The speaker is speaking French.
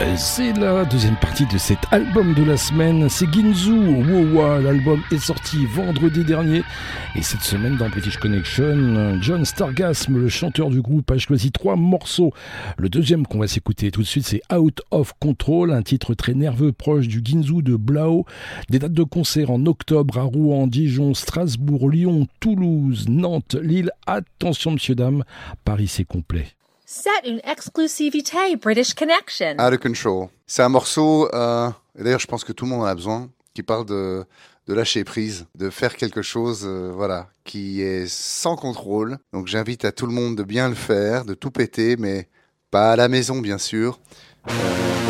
C'est la deuxième partie de cet album de la semaine, c'est Ginzu, Wowa. L'album est sorti vendredi dernier et cette semaine dans British Connection, John Stargasm, le chanteur du groupe, a choisi 3 morceaux. Le deuxième qu'on va s'écouter tout de suite, c'est Out of Control, un titre très nerveux proche du Ginzu de Blau. Des dates de concert en octobre à Rouen, Dijon, Strasbourg, Lyon, Toulouse, Nantes, Lille. Attention messieurs dames, Paris c'est complet. C'est une exclusivité British Connection. Out of Control. C'est un morceau, et d'ailleurs je pense que tout le monde en a besoin, qui parle de lâcher prise, de faire quelque chose qui est sans contrôle. Donc j'invite à tout le monde de bien le faire, de tout péter, mais pas à la maison bien sûr.